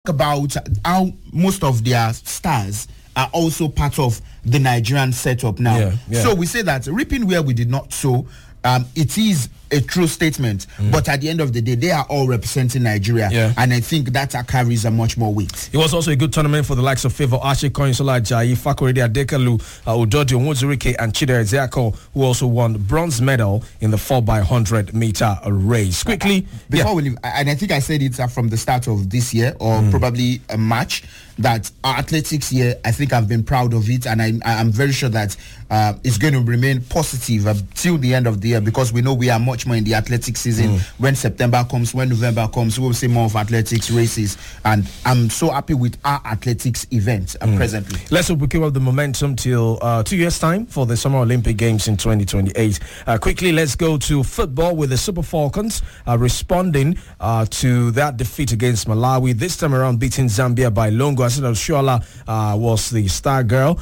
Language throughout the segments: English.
about how most of their stars are also part of the Nigerian setup now. So we say that reaping where we did not sow, it is a true statement, but at the end of the day, they are all representing Nigeria, and I think that carries a much more weight. It was also a good tournament for the likes of Favour Ashe, Koinsola Ajayi, Fakorede Adekalu, Udodi Onwuzurike, and Chidera Ezeako, who also won bronze medal in the 4x100 meter race. Quickly, before we leave, and I think I said it from the start of this year, or probably a March, that our athletics year, I think I've been proud of it, and I'm very sure that it's going to remain positive till the end of the year, because we know we are much more in the athletic season. When September comes, when November comes, we'll see more of athletics races, and I'm so happy with our athletics event presently. Let's hope we keep up the momentum till 2 years time for the Summer Olympic Games in 2028. Quickly, let's go to football with the Super Falcons responding to that defeat against Malawi, this time around beating Zambia by Longo. Asina Oshoala was the star girl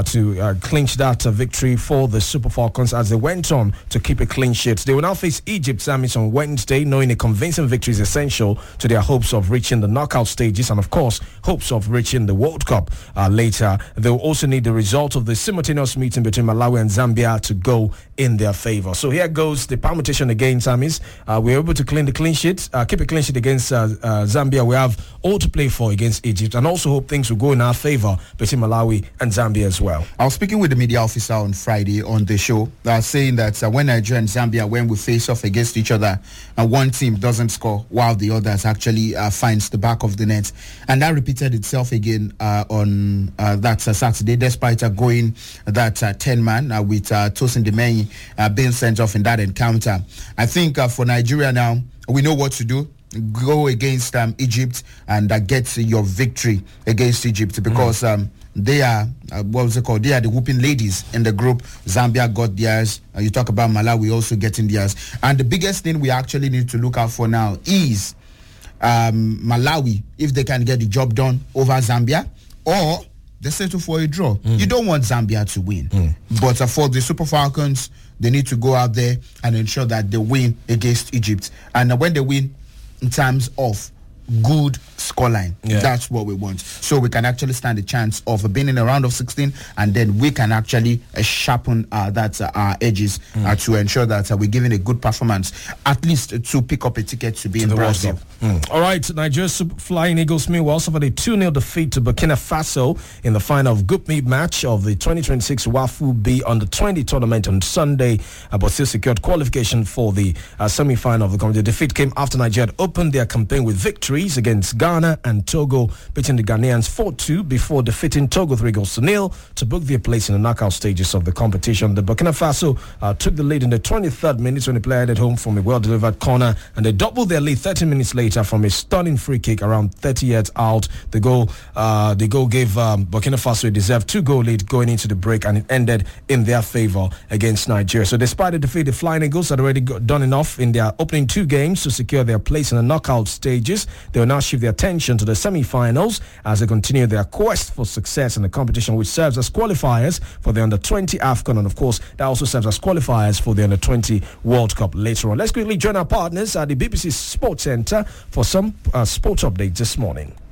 to clinch that victory for the Super Falcons as they went on to keep a clean sheet. They will now face Egypt Samis on Wednesday, knowing a convincing victory is essential to their hopes of reaching the knockout stages and, of course, hopes of reaching the World Cup later. They will also need the result of the simultaneous meeting between Malawi and Zambia to go in their favor. So here goes the permutation against Samis. We were able to clean the clean sheet, keep a clean sheet against Zambia. We have all to play for against Egypt, and also hope things will go in our favor between Malawi and Zambia as well. I was speaking with the media officer on Friday on the show, saying that when Nigeria and Zambia, when we face off against each other, and one team doesn't score while the others actually finds the back of the net, and that repeated itself again on that Saturday, despite going that 10-man with Tosin Demeyi being sent off in that encounter. I think for Nigeria now, we know what to do. Go against Egypt and get your victory against Egypt, because they are they are the whooping ladies in the group. Zambia got theirs. You talk about Malawi also getting theirs, and the biggest thing we actually need to look out for now is Malawi, if they can get the job done over Zambia, or they settle for a draw. You don't want Zambia to win, but for the Super Falcons, they need to go out there and ensure that they win against Egypt, and when they win in terms of good scoreline, that's what we want, so we can actually stand a chance of being in a round of 16, and then we can actually sharpen our edges to ensure that we're giving a good performance, at least to pick up a ticket to be in Brazil. All right, Nigeria's Flying Eagles meanwhile suffered a 2-0 defeat to Burkina Faso in the final of Group B match of the 2026 WAFU B Under-20 tournament on Sunday, but still secured qualification for the semi-final of the competition. The defeat came after Nigeria had opened their campaign with victories against Ghana and Togo, beating the Ghanaians 4-2 before defeating Togo 3-0 to book their place in the knockout stages of the competition. The Burkina Faso took the lead in the 23rd minute when the player headed home from a well-delivered corner, and they doubled their lead 30 minutes later from a stunning free kick around 30 yards out. The goal gave Burkina Faso a deserved 2-goal lead going into the break, and it ended in their favor against Nigeria. So despite the defeat, the Flying Eagles had already done enough in their opening 2 games to secure their place in the knockout stages. They will now shift their attention to the semi-finals as they continue their quest for success in the competition, which serves as qualifiers for the Under-20 AFCON, and of course that also serves as qualifiers for the Under-20 World Cup later on. Let's quickly join our partners at the BBC Sports Centre for some sports updates this morning.